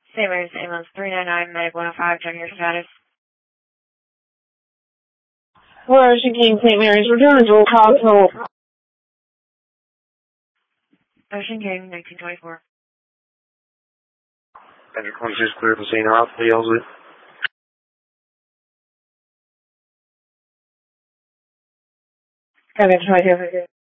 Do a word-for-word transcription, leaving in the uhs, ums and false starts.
Saint Mary's ambulance three nine nine, medic one oh five, check your status. Hello, Ocean King, Saint Mary's. We're doing a dual call to Ocean King, nineteen twenty-four. Engine twenty-six clear from Saint House, yells it. Okay, twenty-two.